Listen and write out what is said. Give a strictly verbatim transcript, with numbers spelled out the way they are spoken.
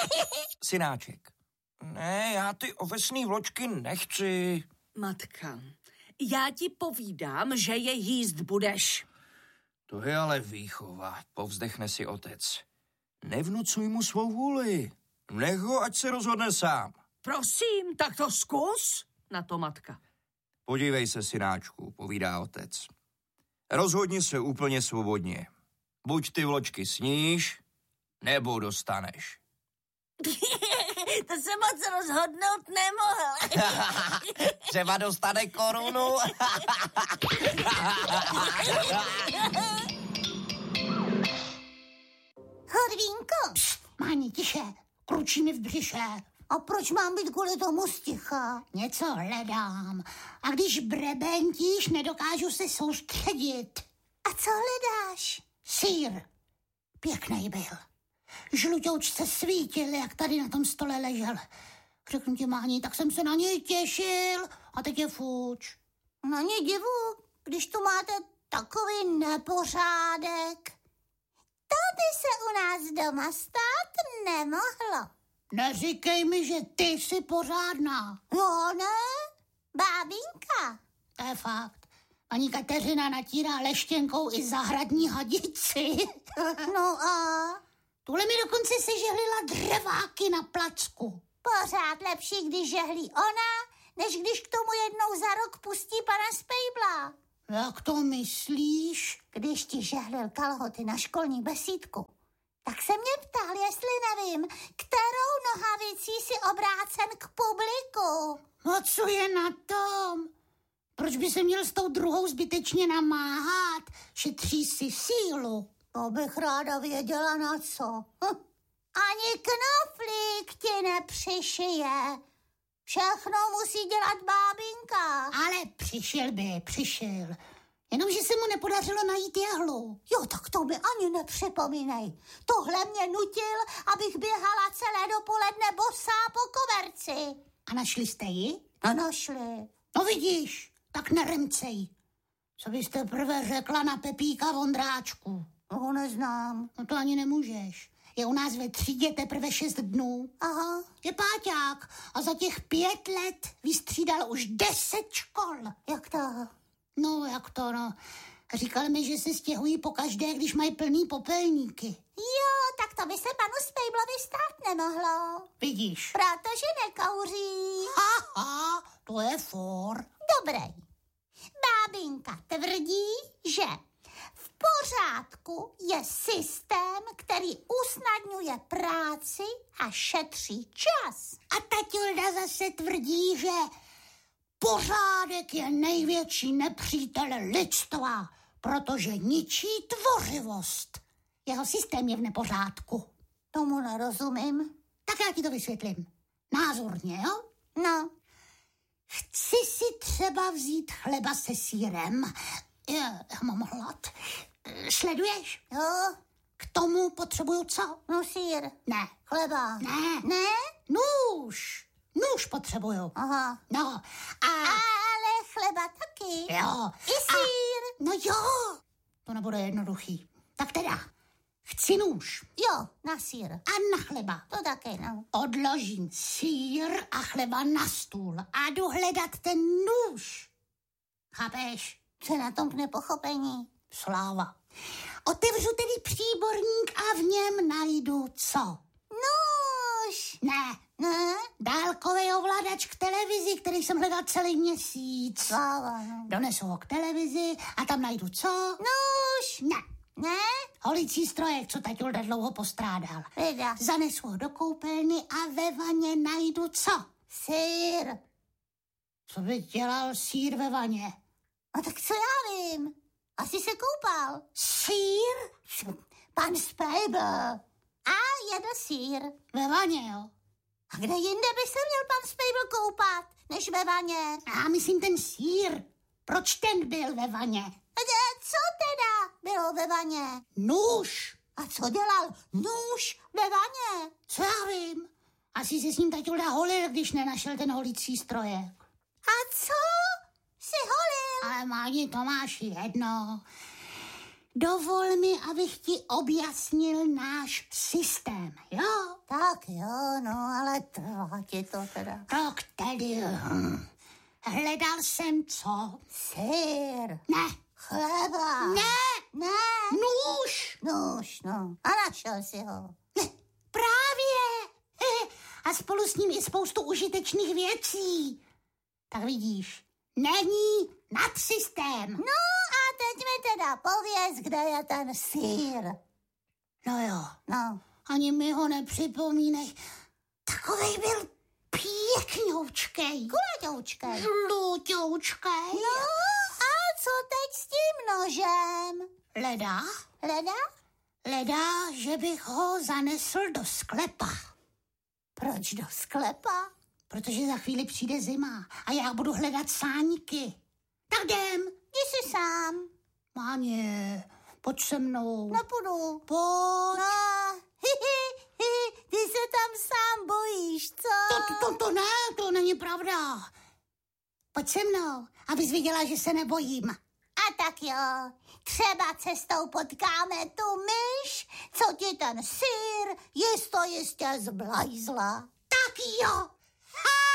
Synáček. Ne, já ty ovesný vločky nechci. Matka, já ti povídám, že je jíst budeš. To je ale výchova, povzdechne si otec. Nevnucuj mu svou vůli. Nech ho, ať se rozhodne sám. Prosím, tak to zkus, na to matka. Podívej se, synáčku, povídá otec. Rozhodni se úplně svobodně. Buď ty vločky sníš, nebo dostaneš. To se moc rozhodnout nemohl. Třeba dostane korunu. Horvínko. Pst, Máni, tiše, kručí mi v břiše. A proč mám být kvůli tomu sticha? Něco hledám. A když brebentíš, nedokážu se soustředit. A co hledáš? Sýr. Pěkný byl. Žlutoučce svítil, jak tady na tom stole ležel. Řeknu ti, Máni, tak jsem se na něj těšil a teď je fuč. Na ně divu, když tu máte takový nepořádek. To by se u nás doma stát nemohlo. Neříkej mi, že ty jsi pořádná. Jo, ne? Bábinka. To je fakt. Paní Kateřina natírá leštěnkou i zahradní hadici. No a? Tuhle mi dokonce sežehlila dřeváky na placku. Pořád lepší, když žehlí ona, než když k tomu jednou za rok pustí pana Spejbla. Jak to myslíš? Když ti žehlil kalhoty na školní besídku, tak se mě ptal, jestli nevím, kterou nohavicí si obrácen k publiku. No co je na tom? Proč by se měl s tou druhou zbytečně namáhat? Šetří si sílu. To bych ráda věděla na co. Hm. Ani knoflík ti nepřišije. Všechno musí dělat bábinka. Ale přišel by, přišel. Jenomže se mu nepodařilo najít jehlu. Jo, tak to mi ani nepřipomínej. Tohle mě nutil, abych běhala celé dopoledne bosá po koberci. A našli jste ji? A našli. No vidíš, tak neremcej. Co byste prvé řekla na Pepíka Vondráčku? Ho neznám. No to ani nemůžeš. Je u nás ve třídě teprve šest dnů. Aha. Je páťák a za těch pět let vystřídal už deset škol. Jak to? No, jak to, no. Říkal mi, že se stěhují pokaždé, když mají plný popelníky. Jo, tak to by se panu Spejblovi stát nemohlo. Vidíš. Protože nekouří. Haha, to je for. Dobrý. Bábinka tvrdí, že v pořádku je systém, který usnadňuje práci a šetří čas. A taťulda zase tvrdí, že pořádek je největší nepřítel lidstva, protože ničí tvořivost. Jeho systém je v nepořádku. Tomu nerozumím. Tak já ti to vysvětlím. Názorně, jo? No. Chci si třeba vzít chleba se sýrem. Je, já mám hlad. Sleduješ? Jo. K tomu potřebuju co? No sýr. Ne. Chleba. Ne. Ne? Nůž. Nůž potřebuju. Aha. No. A... Ale chleba taky. Jo. I sýr. A... No jo. To nebude jednoduchý. Tak teda. Chci nůž. Jo, na sýr. A na chleba. To taky, no. Odložím sýr a chleba na stůl a jdu hledat ten nůž. Chápeš? Co na tom k nepochopení? Sláva. Otevřu tedy příborník a v něm najdu co? Nůž. Ne. Ne? Dálkový ovladač k televizi, který jsem hledal celý měsíc. Sláva, no. Donesu ho k televizi a tam najdu co? Nůž. Ne. Ne? Holicí strojek, co taťulda dlouho postrádal. Vida. Zanesu ho do koupelny a ve vaně najdu co? Sýr. Co by dělal sýr ve vaně? A tak co já vím? Asi se koupal. Sýr? Pan Spejbl. A jedl sýr. Ve vaně, jo. A kde jinde by se měl pan Spejbl koupat, než ve vaně? Já myslím ten sýr. Proč ten byl ve vaně? A co teda bylo ve vaně? Nůž. A co dělal nůž ve vaně? Co já vím? Asi se s ním taťulda holil, když nenašel ten holicí strojek. A co si holil? Ale Máni, to máš jedno. Dovol mi, abych ti objasnil náš systém, jo? Tak. Tak jo, no, ale trvá ti to teda. Tak tedy, hm. Hledal jsem co? Syr. Ne. Chleba. Ne. Ne. Nůž. Nůž, no. A našel si ho. Ne. Právě. A spolu s ním i spoustu užitečných věcí. Tak vidíš, není nadsystém. No a teď mi teda pověz, kde je ten sýr. No jo, No. ani mi ho nepřipomínej. Takovej byl pěkňoučkej. Kulatoučkej. Žlutoučkej. No a co teď s tím nožem? Leda? Leda? Leda, že bych ho zanesl do sklepa. Proč do sklepa? Protože za chvíli přijde zima a já budu hledat sáníky. Tak jdem. Jdi si sám. Máně, pojď se mnou. Nepůjdu. Pojď. No, hi, hi, hi, ty se tam sám bojíš, co? To, to, to ne, to není pravda. Pojď se mnou, abys viděla, že se nebojím. A tak jo, třeba cestou potkáme tu myš, co ti ten sýr jisto jistě zblajzla. Tak jo.